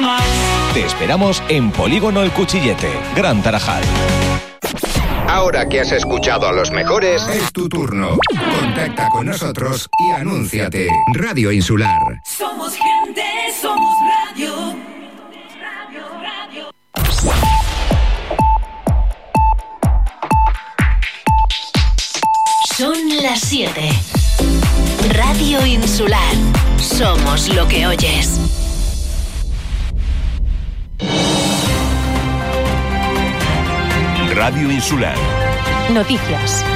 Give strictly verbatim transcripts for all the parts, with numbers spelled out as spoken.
más. Te esperamos en Polígono El Cuchillete, Gran Tarajal. Ahora que has escuchado a los mejores, es tu turno. Contacta con nosotros y anúnciate. Radio Insular. Somos gente, somos radio. Radio, radio. Son las siete. Radio Insular. Somos lo que oyes. Radio Insular. Noticias.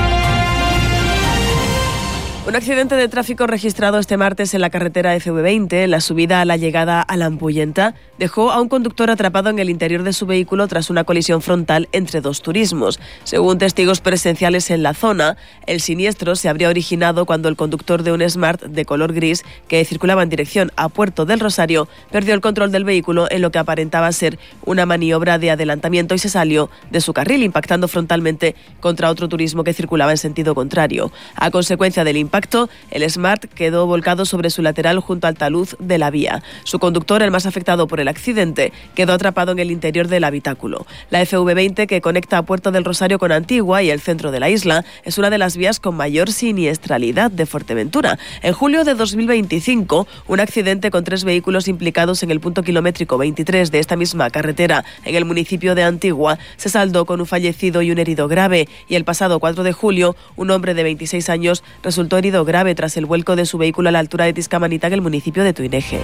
Un accidente de tráfico registrado este martes en la carretera F V veinte, en la subida a la llegada a la Ampollenta, dejó a un conductor atrapado en el interior de su vehículo tras una colisión frontal entre dos turismos. Según testigos presenciales en la zona, el siniestro se habría originado cuando el conductor de un Smart de color gris que circulaba en dirección a Puerto del Rosario perdió el control del vehículo en lo que aparentaba ser una maniobra de adelantamiento y se salió de su carril, impactando frontalmente contra otro turismo que circulaba en sentido contrario. A consecuencia del impacto, el Smart quedó volcado sobre su lateral junto al talud de la vía. Su conductor, el más afectado por el accidente, quedó atrapado en el interior del habitáculo. La F V veinte, que conecta a Puerto del Rosario con Antigua y el centro de la isla, es una de las vías con mayor siniestralidad de Fuerteventura. En julio de dos mil veinticinco, un accidente con tres vehículos implicados en el punto kilométrico veintitrés de esta misma carretera en el municipio de Antigua se saldó con un fallecido y un herido grave, y el pasado cuatro de julio, un hombre de veintiséis años resultó herido grave tras el vuelco de su vehículo a la altura de Tiscamanita en el municipio de Tuineje.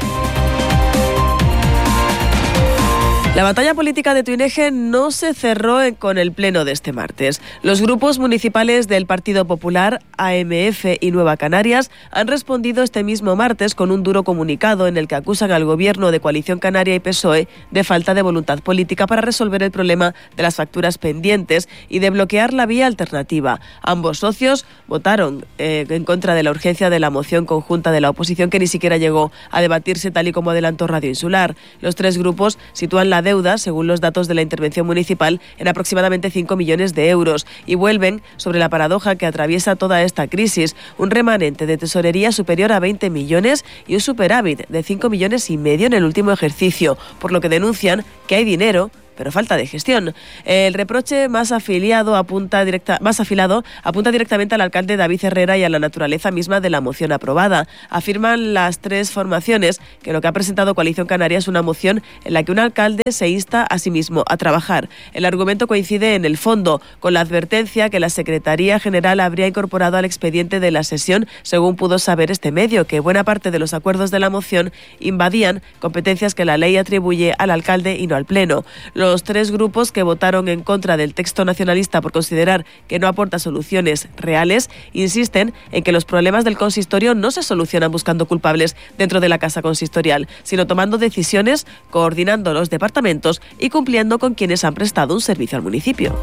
La batalla política de Tuineje no se cerró con el pleno de este martes. Los grupos municipales del Partido Popular, A M F y Nueva Canarias han respondido este mismo martes con un duro comunicado en el que acusan al gobierno de Coalición Canaria y P S O E de falta de voluntad política para resolver el problema de las facturas pendientes y de bloquear la vía alternativa. Ambos socios votaron eh, en contra de la urgencia de la moción conjunta de la oposición, que ni siquiera llegó a debatirse, tal y como adelantó Radio Insular. Los tres grupos sitúan la deuda, según los datos de la intervención municipal, en aproximadamente cinco millones de euros y vuelven sobre la paradoja que atraviesa toda esta crisis: un remanente de tesorería superior a veinte millones y un superávit de cinco millones y medio en el último ejercicio, por lo que denuncian que hay dinero pero falta de gestión. El reproche más afiliado apunta directa, más afilado apunta directamente al alcalde David Herrera y a la naturaleza misma de la moción aprobada. Afirman las tres formaciones que lo que ha presentado Coalición Canaria es una moción en la que un alcalde se insta a sí mismo a trabajar. El argumento coincide en el fondo con la advertencia que la Secretaría General habría incorporado al expediente de la sesión, según pudo saber este medio, que buena parte de los acuerdos de la moción invadían competencias que la ley atribuye al alcalde y no al Pleno. Los tres grupos que votaron en contra del texto nacionalista por considerar que no aporta soluciones reales insisten en que los problemas del consistorio no se solucionan buscando culpables dentro de la casa consistorial, sino tomando decisiones, coordinando los departamentos y cumpliendo con quienes han prestado un servicio al municipio.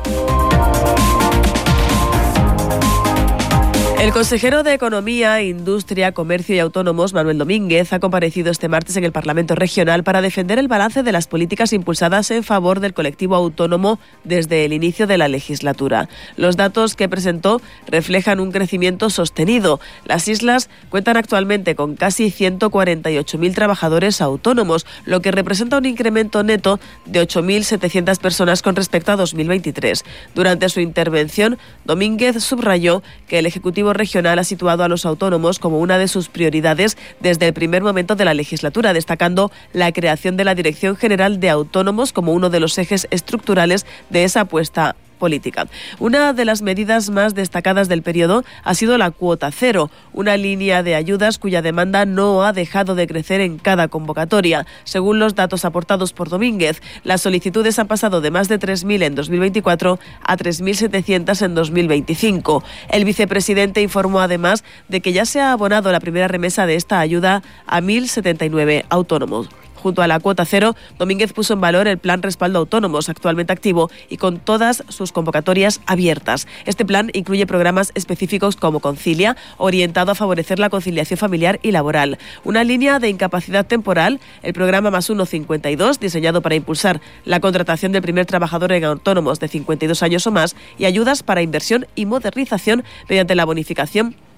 El consejero de Economía, Industria, Comercio y Autónomos, Manuel Domínguez, ha comparecido este martes en el Parlamento Regional para defender el balance de las políticas impulsadas en favor del colectivo autónomo desde el inicio de la legislatura. Los datos que presentó reflejan un crecimiento sostenido. Las islas cuentan actualmente con casi ciento cuarenta y ocho mil trabajadores autónomos, lo que representa un incremento neto de ocho mil setecientas personas con respecto a dos mil veintitrés. Durante su intervención, Domínguez subrayó que el Ejecutivo Regional ha situado a los autónomos como una de sus prioridades desde el primer momento de la legislatura, destacando la creación de la Dirección General de Autónomos como uno de los ejes estructurales de esa apuesta política. Una de las medidas más destacadas del periodo ha sido la cuota cero, una línea de ayudas cuya demanda no ha dejado de crecer en cada convocatoria. Según los datos aportados por Domínguez, las solicitudes han pasado de más de tres mil en dos mil veinticuatro a tres mil setecientas en dos mil veinticinco. El vicepresidente informó además de que ya se ha abonado la primera remesa de esta ayuda a mil setenta y nueve autónomos. Junto a la cuota cero, Domínguez puso en valor el Plan Respaldo Autónomos, actualmente activo y con todas sus convocatorias abiertas. Este plan incluye programas específicos como Concilia, orientado a favorecer la conciliación familiar y laboral, una línea de incapacidad temporal, el programa Más uno cincuenta y dos, diseñado para impulsar la contratación del primer trabajador en autónomos de cincuenta y dos años o más, y ayudas para inversión y modernización mediante la bonificación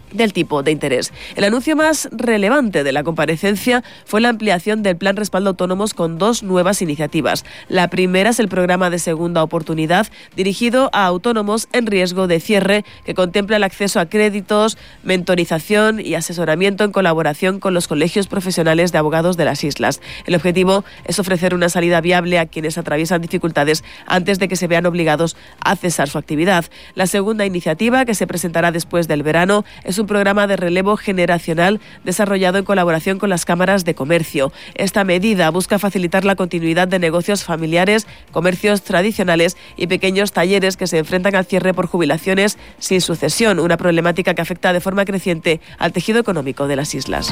del tipo de interés. El anuncio más relevante de la comparecencia fue la ampliación del Plan Respaldo Autónomos con dos nuevas iniciativas. La primera es el programa de segunda oportunidad dirigido a autónomos en riesgo de cierre, que contempla el acceso a créditos, mentorización y asesoramiento en colaboración con los colegios profesionales de abogados de las islas. El objetivo es ofrecer una salida viable a quienes atraviesan dificultades antes de que se vean obligados a cesar su actividad. La segunda iniciativa, que se presentará después del verano, es un programa de relevo generacional desarrollado en colaboración con las cámaras de comercio. Esta medida busca facilitar la continuidad de negocios familiares, comercios tradicionales y pequeños talleres que se enfrentan al cierre por jubilaciones sin sucesión, una problemática que afecta de forma creciente al tejido económico de las islas.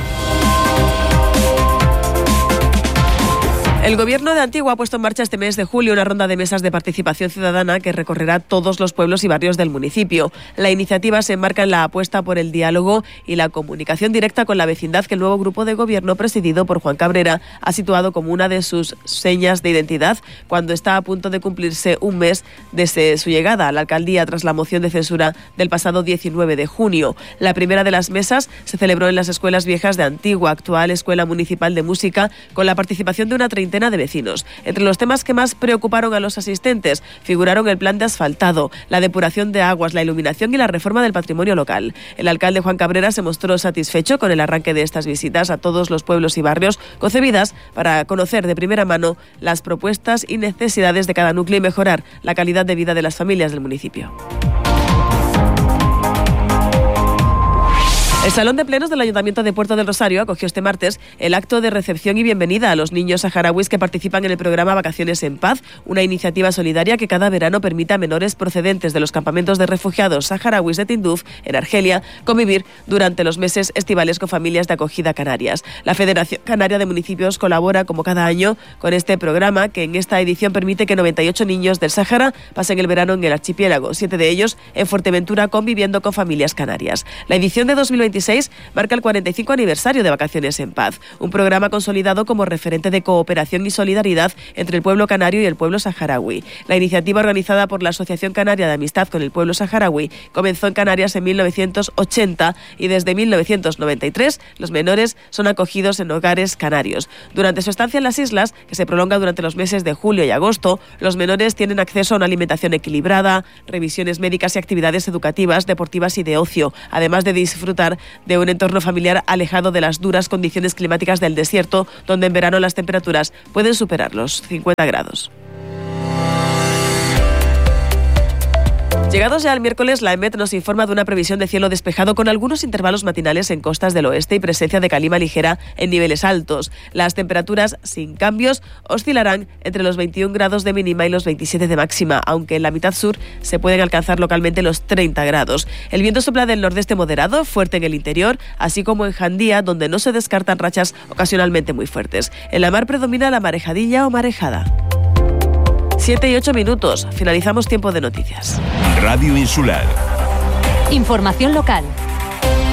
El Gobierno de Antigua ha puesto en marcha este mes de julio una ronda de mesas de participación ciudadana que recorrerá todos los pueblos y barrios del municipio. La iniciativa se enmarca en la apuesta por el diálogo y la comunicación directa con la vecindad que el nuevo grupo de gobierno, presidido por Juan Cabrera, ha situado como una de sus señas de identidad cuando está a punto de cumplirse un mes desde su llegada a la alcaldía tras la moción de censura del pasado diecinueve de junio. La primera de las mesas se celebró en las escuelas viejas de Antigua, actual Escuela Municipal de Música, con la participación de una treintena de vecinos. Entre los temas que más preocuparon a los asistentes figuraron el plan de asfaltado, la depuración de aguas, la iluminación y la reforma del patrimonio local. El alcalde Juan Cabrera se mostró satisfecho con el arranque de estas visitas a todos los pueblos y barrios, concebidas para conocer de primera mano las propuestas y necesidades de cada núcleo y mejorar la calidad de vida de las familias del municipio. El Salón de Plenos del Ayuntamiento de Puerto del Rosario acogió este martes el acto de recepción y bienvenida a los niños saharauis que participan en el programa Vacaciones en Paz, una iniciativa solidaria que cada verano permite a menores procedentes de los campamentos de refugiados saharauis de Tinduf, en Argelia, convivir durante los meses estivales con familias de acogida canarias. La Federación Canaria de Municipios colabora, como cada año, con este programa, que en esta edición permite que noventa y ocho niños del Sáhara pasen el verano en el archipiélago, siete de ellos en Fuerteventura, conviviendo con familias canarias. La edición de dos mil veintiséis marca el cuarenta y cinco aniversario de Vacaciones en Paz, un programa consolidado como referente de cooperación y solidaridad entre el pueblo canario y el pueblo saharaui. La iniciativa, organizada por la Asociación Canaria de Amistad con el Pueblo Saharaui, comenzó en Canarias en mil novecientos ochenta y desde mil novecientos noventa y tres los menores son acogidos en hogares canarios. Durante su estancia en las islas, que se prolonga durante los meses de julio y agosto, los menores tienen acceso a una alimentación equilibrada, revisiones médicas y actividades educativas, deportivas y de ocio, además de disfrutar de un entorno familiar alejado de las duras condiciones climáticas del desierto, donde en verano las temperaturas pueden superar los cincuenta grados. Llegados ya al miércoles, la EMET nos informa de una previsión de cielo despejado con algunos intervalos matinales en costas del oeste y presencia de calima ligera en niveles altos. Las temperaturas, sin cambios, oscilarán entre los veintiún grados de mínima y los veintisiete de máxima, aunque en la mitad sur se pueden alcanzar localmente los treinta grados. El viento sopla del nordeste moderado, fuerte en el interior, así como en Jandía, donde no se descartan rachas ocasionalmente muy fuertes. En la mar predomina la marejadilla o marejada. Siete y ocho minutos. Finalizamos tiempo de noticias. Radio Insular. Información local.